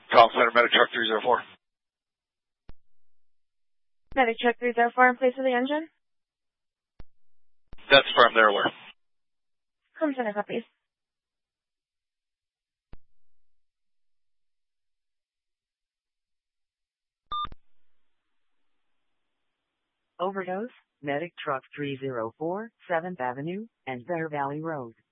Call Center, Medic Truck 304. Medic Truck 304 in place of the engine. That's firm, they're aware. Home Center copies. Overdose, Medic Truck 304, 7th Avenue and Bear Valley Road.